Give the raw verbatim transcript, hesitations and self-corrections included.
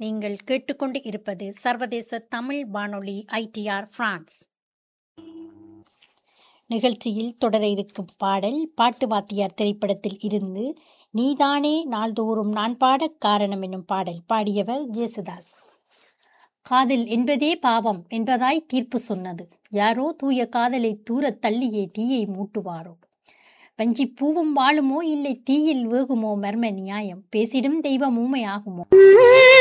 நீங்கள் கேட்டுக்கொண்டு இருப்பது சர்வதேச தமிழ் வானொலி ஐ டி ஆர் பிரான்ஸ். நிகழ்ச்சியில் தொடர இருக்கும் பாடல் பாட்டு வாத்தியார் திரைப்படத்தில் இருந்து நீதானே நாள்தோறும் நான் பாடக் காரணம் என்னும் பாடல். பாடியவர் ஜேசுதாஸ். காதல் என்பதே பாவம் என்பதாய் தீர்ப்பு சொன்னது யாரோ, தூய காதலை தூரத் தள்ளியே தீயை மூட்டுவாரோ. வஞ்சி பூவும் வாழுமோ இல்லை தீயில் வேகுமோ, மர்ம நியாயம் பேசிடும் தெய்வம் ஊமையாகுமோ.